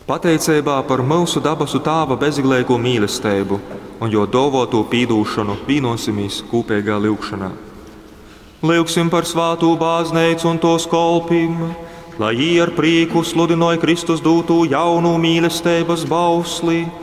Pateicībā par mūsu dabasu Tāva bezgalīgo mīlestību un jo dāvāto pīdūšanu vīnosimīs kopīgā lūgšanā. Lūgsim par svātū baznīcu un tos kolpim, lai jī ar prīku sludināja Kristus dūtū jaunu mīlestības bausli